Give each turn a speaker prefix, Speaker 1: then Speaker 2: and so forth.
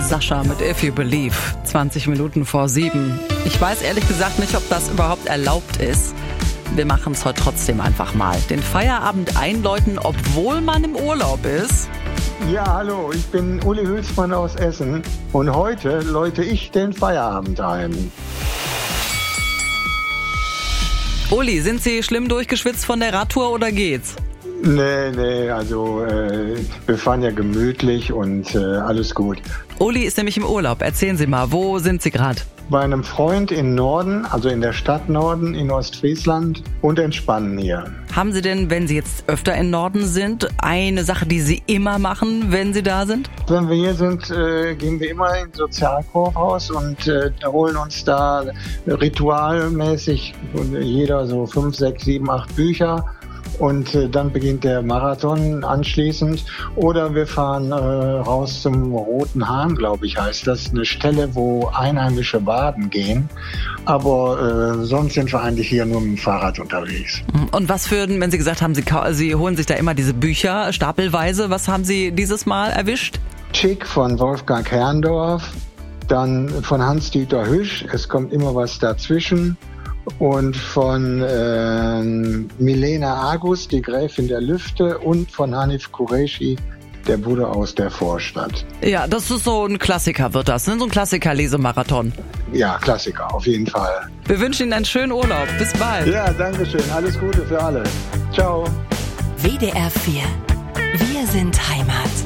Speaker 1: Sascha mit If You Believe, 20 Minuten vor 7. Ich weiß ehrlich gesagt nicht, ob das überhaupt erlaubt ist. Wir machen es heute trotzdem einfach mal. Den Feierabend einläuten, obwohl man im Urlaub ist.
Speaker 2: Ja, hallo, ich bin Uli Hülsmann aus Essen und heute läute ich den Feierabend ein.
Speaker 1: Uli, sind Sie schlimm durchgeschwitzt von der Radtour oder geht's?
Speaker 2: Nee, also wir fahren ja gemütlich und alles gut.
Speaker 1: Uli ist nämlich im Urlaub. Erzählen Sie mal, wo sind Sie gerade?
Speaker 2: Bei einem Freund in Norden, also in der Stadt Norden in Ostfriesland und entspannen hier.
Speaker 1: Haben Sie denn, wenn Sie jetzt öfter in Norden sind, eine Sache, die Sie immer machen, wenn Sie da sind?
Speaker 2: Wenn wir hier sind, gehen wir immer ins Sozialkaufhaus und holen uns da ritualmäßig jeder so 5, 6, 7, 8 Bücher. Und dann beginnt der Marathon anschließend. Oder wir fahren raus zum Roten Hahn, glaube ich, heißt das. Eine Stelle, wo Einheimische baden gehen. Aber sonst sind wir eigentlich hier nur mit dem Fahrrad unterwegs.
Speaker 1: Und was wenn Sie gesagt haben, Sie holen sich da immer diese Bücher stapelweise, was haben Sie dieses Mal erwischt?
Speaker 2: Chick von Wolfgang Herrndorf, dann von Hans-Dieter Hüsch, es kommt immer was dazwischen. Und von Milena Agus, die Gräfin der Lüfte, und von Hanif Kureishi, der Bruder aus der Vorstadt.
Speaker 1: Ja, das ist so ein Klassiker, wird das, ne? So ein Klassiker-Lesemarathon.
Speaker 2: Ja, Klassiker, auf jeden Fall.
Speaker 1: Wir wünschen Ihnen einen schönen Urlaub. Bis bald.
Speaker 2: Ja, danke schön. Alles Gute für alle. Ciao.
Speaker 3: WDR 4. Wir sind Heimat.